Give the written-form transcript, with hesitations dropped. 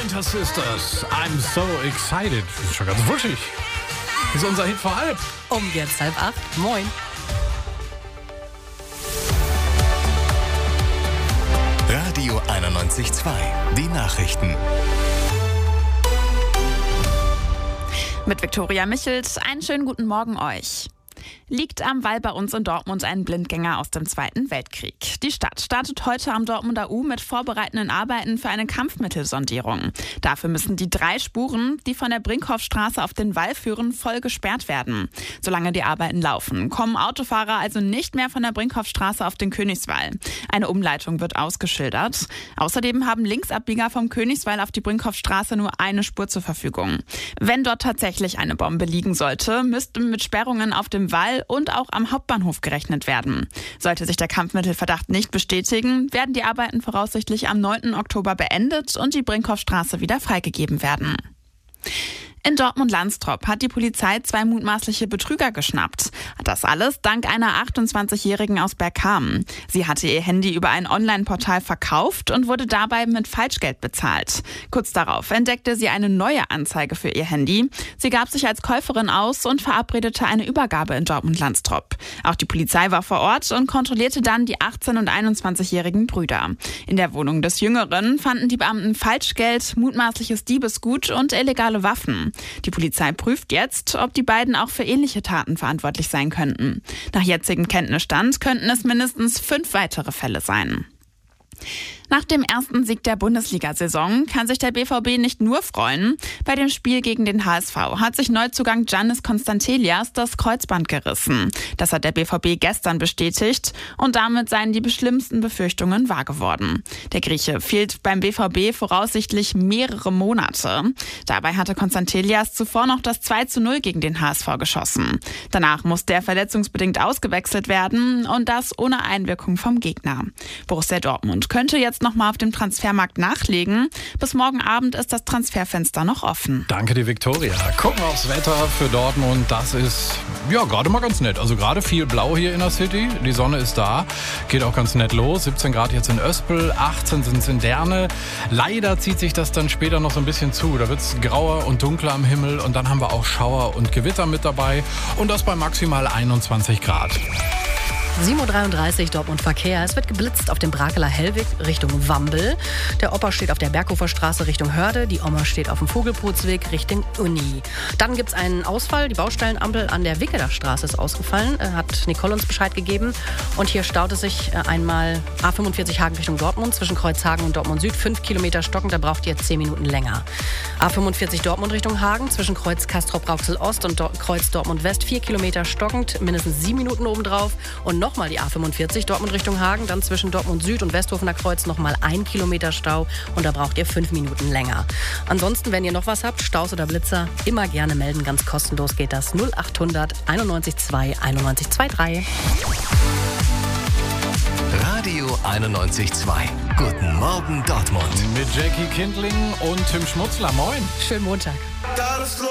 Pointer Sisters, I'm so excited. Das ist schon ganz wuschig. Das ist unser Hit vor halb. Jetzt 7:30. Moin. Radio 91.2. Die Nachrichten. Mit Viktoria Michels, einen schönen guten Morgen euch. Liegt am Wall bei uns in Dortmund ein Blindgänger aus dem Zweiten Weltkrieg. Die Stadt startet heute am Dortmunder U mit vorbereitenden Arbeiten für eine Kampfmittelsondierung. Dafür müssen die 3 Spuren, die von der Brinkhoffstraße auf den Wall führen, voll gesperrt werden. Solange die Arbeiten laufen, kommen Autofahrer also nicht mehr von der Brinkhoffstraße auf den Königswall. Eine Umleitung wird ausgeschildert. Außerdem haben Linksabbieger vom Königswall auf die Brinkhoffstraße nur eine Spur zur Verfügung. Wenn dort tatsächlich eine Bombe liegen sollte, müssten mit Sperrungen auf dem Wall und auch am Hauptbahnhof gerechnet werden. Sollte sich der Kampfmittelverdacht nicht bestätigen, werden die Arbeiten voraussichtlich am 9. Oktober beendet und die Brinkhoffstraße wieder freigegeben werden. In Dortmund-Landstrop hat die Polizei 2 mutmaßliche Betrüger geschnappt. Das alles dank einer 28-Jährigen aus Bergkamen. Sie hatte ihr Handy über ein Online-Portal verkauft und wurde dabei mit Falschgeld bezahlt. Kurz darauf entdeckte sie eine neue Anzeige für ihr Handy. Sie gab sich als Käuferin aus und verabredete eine Übergabe in Dortmund-Landstrop. Auch die Polizei war vor Ort und kontrollierte dann die 18- und 21-jährigen Brüder. In der Wohnung des Jüngeren fanden die Beamten Falschgeld, mutmaßliches Diebesgut und illegale Waffen. Die Polizei prüft jetzt, ob die beiden auch für ähnliche Taten verantwortlich sein könnten. Nach jetzigem Kenntnisstand könnten es mindestens 5 weitere Fälle sein. Nach dem ersten Sieg der Bundesliga-Saison kann sich der BVB nicht nur freuen. Bei dem Spiel gegen den HSV hat sich Neuzugang Giannis Constantelias das Kreuzband gerissen. Das hat der BVB gestern bestätigt und damit seien die schlimmsten Befürchtungen wahr geworden. Der Grieche fehlt beim BVB voraussichtlich mehrere Monate. Dabei hatte Constantelias zuvor noch das 2:0 gegen den HSV geschossen. Danach musste er verletzungsbedingt ausgewechselt werden und das ohne Einwirkung vom Gegner. Borussia Dortmund könnte jetzt nochmal auf dem Transfermarkt nachlegen. Bis morgen Abend ist das Transferfenster noch offen. Danke dir, Viktoria. Gucken wir aufs Wetter für Dortmund. Das ist ja gerade mal ganz nett. Also gerade viel Blau hier in der City. Die Sonne ist da. Geht auch ganz nett los. 17 Grad jetzt in Öspel, 18 sind es in Derne. Leider zieht sich das dann später noch so ein bisschen zu. Da wird es grauer und dunkler am Himmel. Und dann haben wir auch Schauer und Gewitter mit dabei. Und das bei maximal 21 Grad. 7:33 Uhr Dortmund Verkehr. Es wird geblitzt auf dem Brakeler Hellweg Richtung Wambel. Der Opa steht auf der Berghofer Straße Richtung Hörde. Die Oma steht auf dem Vogelbrutsweg Richtung Uni. Dann gibt es einen Ausfall. Die Baustellenampel an der Wickeler Straße ist ausgefallen. Hat Nicole uns Bescheid gegeben. Und hier staut es sich einmal A45 Hagen Richtung Dortmund zwischen Kreuzhagen und Dortmund Süd. 5 Kilometer stockend, da braucht ihr 10 Minuten länger. A45 Dortmund Richtung Hagen zwischen Kreuz Castrop-Rauxel Ost und Kreuz Dortmund West. 4 Kilometer stockend, mindestens 7 Minuten obendrauf. Und nochmal die A45 Dortmund Richtung Hagen, dann zwischen Dortmund Süd und Westhofener Kreuz nochmal 1 Kilometer Stau und da braucht ihr 5 Minuten länger. Ansonsten, wenn ihr noch was habt, Staus oder Blitzer, immer gerne melden, ganz kostenlos geht das 0800 91 2 91 23. Radio 91.2. Guten Morgen Dortmund. Mit Jackie Kindling und Tim Schmutzler. Moin. Schönen Montag.